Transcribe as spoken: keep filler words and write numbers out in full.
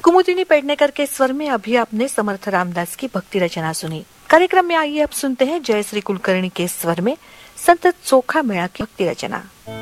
कुमुदिनी पेडनेकर के स्वर में अभी आपने समर्थ रामदास की भक्ति रचना सुनी। कार्यक्रम में आइए अब सुनते हैं जयश्री कुलकर्णी के स्वर में संत चोखा मेळा की भक्ति रचना।